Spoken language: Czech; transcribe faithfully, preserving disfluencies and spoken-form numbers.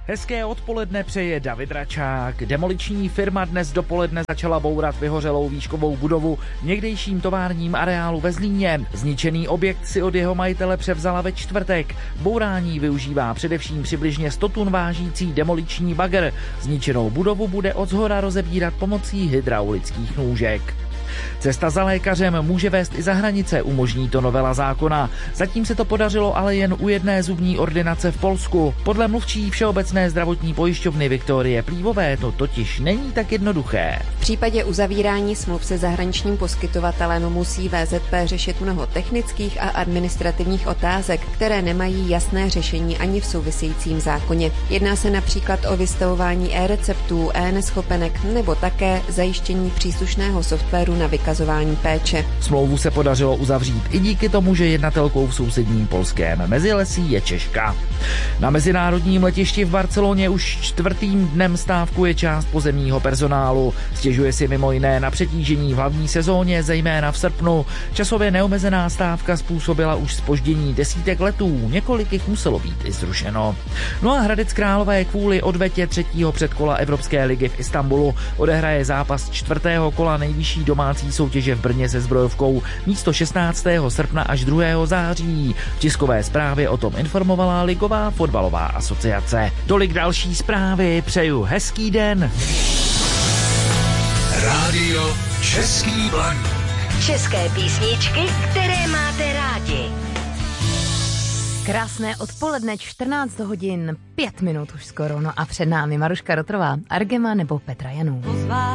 Hezké odpoledne přeje David Račák. Demoliční firma dnes dopoledne začala bourat vyhořelou výškovou budovu v někdejším továrním areálu ve Zlíně. Zničený objekt si od jeho majitele převzala ve čtvrtek. Bourání využívá především přibližně sto tun vážící demoliční bagr. Zničenou budovu bude odzhora rozebírat pomocí hydraulických nůžek. Cesta za lékařem může vést i za hranice, umožní to novela zákona. Zatím se to podařilo ale jen u jedné zubní ordinace v Polsku. Podle mluvčí Všeobecné zdravotní pojišťovny Viktorie Plívové to totiž není tak jednoduché. V případě uzavírání smluv se zahraničním poskytovatelem musí V Z P řešit mnoho technických a administrativních otázek, které nemají jasné řešení ani v souvisejícím zákoně. Jedná se například o vystavování e-receptů, e-neschopenek nebo také zajištění příslušného softwaru na vykazování péče. Smlouvu se podařilo uzavřít i díky tomu, že jednatelkou v sousedním polském Mezilesí je Češka. Na mezinárodním letišti v Barceloně už čtvrtým dnem stávkuje část pozemního personálu. Stěžuje si mimo jiné na přetížení v hlavní sezóně, zejména v srpnu. Časově neomezená stávka způsobila už zpoždění desítek letů, několik jich muselo být i zrušeno. No a Hradec Králové kvůli odvetě třetího předkola Evropské ligy v Istanbulu odehraje zápas čtvrtého kola nejvyšší domácí soutěže v Brně se Zbrojovkou místo šestnáctého srpna až druhého září. V tiskové zprávě o tom informovala Ligová fotbalová asociace. Tolik další zprávy, přeju hezký den. Rádio Český Blaník. České písničky, které máte rádi. Krásné odpoledne, čtrnáct hodin, pět minut už skoro, no a před námi Maruška Rotrová, Argema nebo Petra Janů.